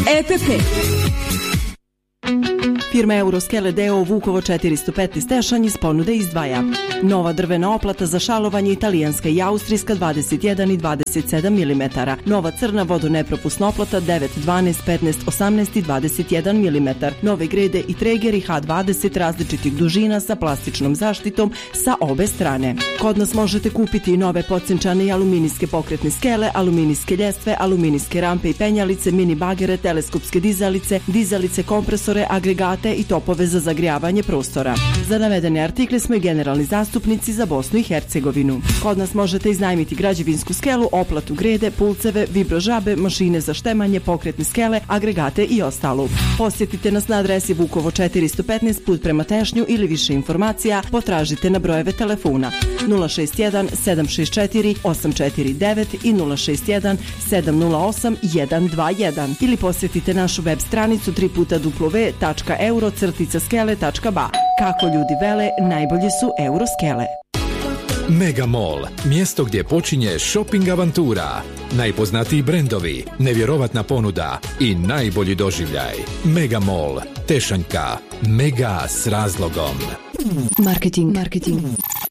EPP. Firma Euroskele d.o.o. Vukovo 415 Tešanj iz ponude izdvaja nova drvena oplata za šalovanje italijanska i austrijska 21 i 27 mm, nova crna vodonepropusna oplata 9, 12, 15, 18 i 21 mm, nove grede i tregeri H20 različitih dužina sa plastičnom zaštitom sa obe strane. Kod nas možete kupiti i nove podsenčane i aluminijske pokretne skele, aluminijske ljestve, aluminijske rampe i penjalice, mini bagere, teleskopske dizalice, kompresore, agregate i topove za zagrijavanje prostora. Za navedene artikle smo i generalni zastupnici za Bosnu i Hercegovinu. Kod nas možete iznajmiti građevinsku skelu, oplatu grede, pulceve, vibrožabe, mašine za štemanje, pokretne skele, agregate i ostalo. Posjetite nas na adresi Vukovo 415 put prema Tešnju ili više informacija potražite na brojeve telefona 061 764 849 i 061 708 121 ili posjetite našu web stranicu www.euro-skele.ba. Kako ljudi vele, najbolje su Euroskele. Megamall, mjesto gdje počinje shopping avantura. Najpoznatiji brendovi, nevjerovatna ponuda i najbolji doživljaj. Megamall, Tešanjka, mega s razlogom. Marketing.